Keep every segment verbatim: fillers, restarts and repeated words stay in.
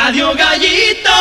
Radio Gallito.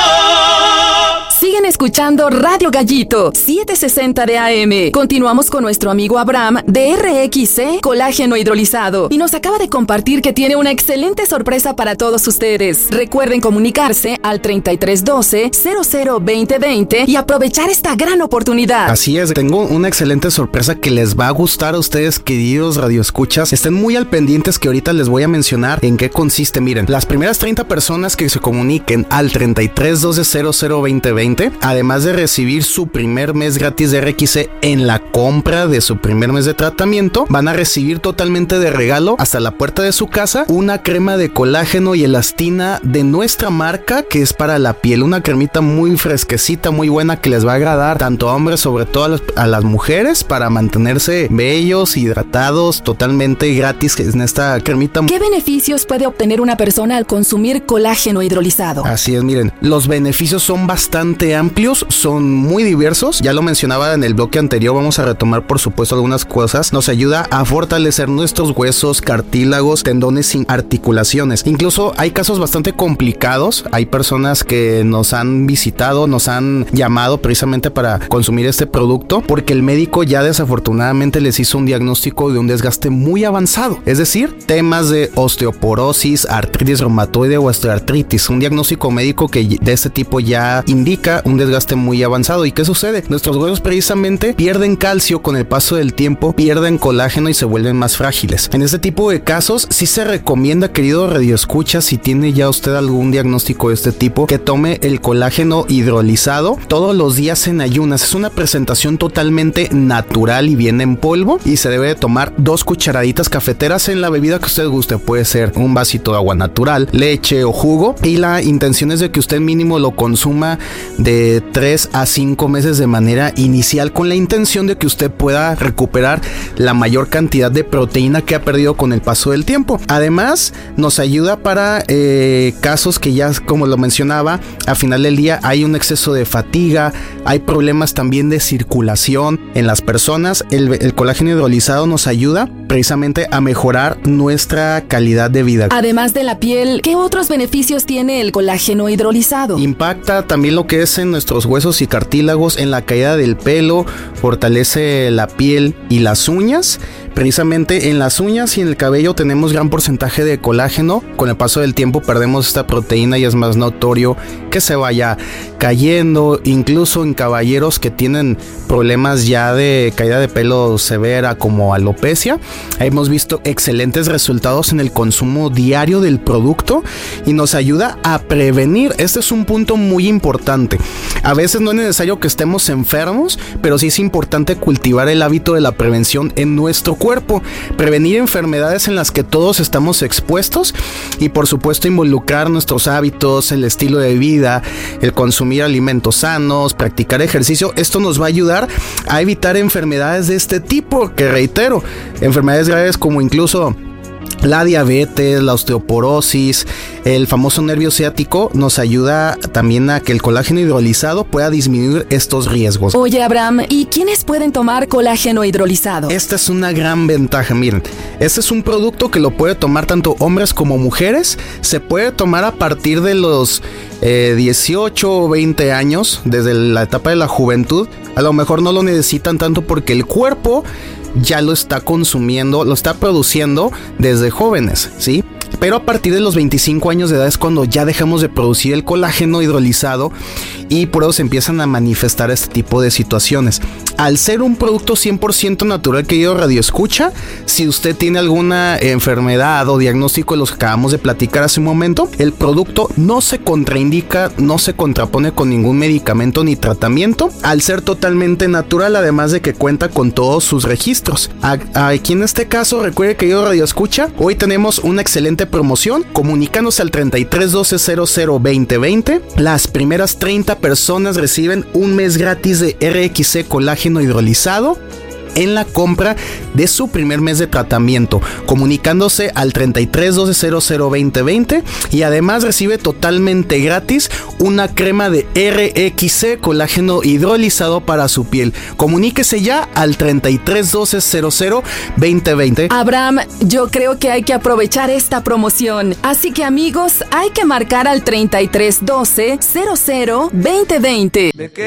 Siguen escuchando Radio Gallito, setecientos sesenta de A M. Continuamos con nuestro amigo Abraham de R X C Colágeno Hidrolizado y nos acaba de compartir que tiene una excelente sorpresa para todos ustedes. Recuerden comunicarse al treinta y tres doce cero cero veinte veinte y aprovechar esta gran oportunidad. Así es, tengo una excelente sorpresa que les va a gustar a ustedes, queridos radioescuchas. Estén muy al pendientes que ahorita les voy a mencionar en qué consiste. Miren, las primeras treinta personas que se comuniquen al treinta y tres doce cero cero veinte veinte, además de recibir su primer mes gratis de R X C en la compra de su primer mes de tratamiento, van a recibir totalmente de regalo hasta la puerta de su casa una crema de colágeno y elastina de nuestra marca que es para la piel, una cremita muy fresquecita, muy buena que les va a agradar tanto a hombres, sobre todo a las, a las mujeres, para mantenerse bellos, hidratados, totalmente gratis en esta cremita. ¿Qué beneficios puede obtener una persona al consumir colágeno hidrolizado? Así es, miren, los beneficios son bastante amplios, son muy diversos. Ya lo mencionaba en el bloque anterior, vamos a retomar por supuesto algunas cosas. Nos ayuda a fortalecer nuestros huesos, cartílagos, tendones y articulaciones. Incluso hay casos bastante complicados. Hay personas que nos han visitado, nos han llamado precisamente para consumir este producto porque el médico ya desafortunadamente les hizo un diagnóstico de un desgaste muy avanzado. Es decir, temas de osteoporosis, artritis reumatoide o osteoartritis. Un diagnóstico médico que de este tipo ya indica un desgaste muy avanzado. ¿Y qué sucede? Nuestros huesos precisamente pierden calcio con el paso del tiempo, pierden colágeno y se vuelven más frágiles. En este tipo de casos sí se recomienda, querido radioescucha, si tiene ya usted algún diagnóstico de este tipo, que tome el colágeno hidrolizado todos los días en ayunas. Es una presentación totalmente natural y viene en polvo y se debe de tomar dos cucharaditas cafeteras en la bebida que usted guste. Puede ser un vasito de agua natural, leche o jugo, y la intención es de que usted mínimo lo consuma de tres a cinco meses de manera inicial, con la intención de que usted pueda recuperar la mayor cantidad de proteína que ha perdido con el paso del tiempo. Además, nos ayuda para eh, casos que ya, como lo mencionaba, al final del día hay un exceso de fatiga, hay problemas también de circulación en las personas. El, el colágeno hidrolizado nos ayuda precisamente a mejorar nuestra calidad de vida. Además de la piel, ¿qué otros beneficios tiene el colágeno hidrolizado? Impacta también lo que es en nuestros huesos y cartílagos, en la caída del pelo, fortalece la piel y las uñas. Precisamente en las uñas y en el cabello tenemos gran porcentaje de colágeno. Con el paso del tiempo perdemos esta proteína y es más notorio que se vaya cayendo. Incluso en caballeros que tienen problemas ya de caída de pelo severa como alopecia, hemos visto excelentes resultados en el consumo diario del producto y nos ayuda a prevenir. Este es un punto muy importante. A veces no es necesario que estemos enfermos, pero sí es importante cultivar el hábito de la prevención en nuestro cuerpo, prevenir enfermedades en las que todos estamos expuestos y por supuesto involucrar nuestros hábitos, el estilo de vida, el consumir alimentos sanos, practicar ejercicio. Esto nos va a ayudar a evitar enfermedades de este tipo, que reitero, enfermedades graves como incluso la diabetes, la osteoporosis, el famoso nervio ciático. Nos ayuda también a que el colágeno hidrolizado pueda disminuir estos riesgos. Oye, Abraham, ¿y quiénes pueden tomar colágeno hidrolizado? Esta es una gran ventaja. Miren, este es un producto que lo puede tomar tanto hombres como mujeres. Se puede tomar a partir de los eh, dieciocho o veinte años, desde la etapa de la juventud. A lo mejor no lo necesitan tanto porque el cuerpo ya lo está consumiendo, lo está produciendo desde jóvenes, ¿sí? Pero a partir de los veinticinco años de edad es cuando ya dejamos de producir el colágeno hidrolizado y por eso se empiezan a manifestar este tipo de situaciones. Al ser un producto cien por ciento natural, querido radioescucha, si usted tiene alguna enfermedad o diagnóstico de los que acabamos de platicar hace un momento, el producto no se contraindica, no se contrapone con ningún medicamento ni tratamiento, al ser totalmente natural, además de que cuenta con todos sus registros. Aquí en este caso, recuerde, querido radioescucha, hoy tenemos una excelente promoción. Comunícanos al treinta y tres doce cero cero veinte veinte. Las primeras treinta personas reciben un mes gratis de R X C colágeno hidrolizado en la compra de su primer mes de tratamiento, comunicándose al treinta y tres doce cero cero veinte veinte, y además recibe totalmente gratis una crema de R X C colágeno hidrolizado para su piel. Comuníquese ya al treinta y tres doce cero cero veinte veinte. Abraham, yo creo que hay que aprovechar esta promoción. Así que amigos, hay que marcar al treinta y tres doce cero cero veinte veinte.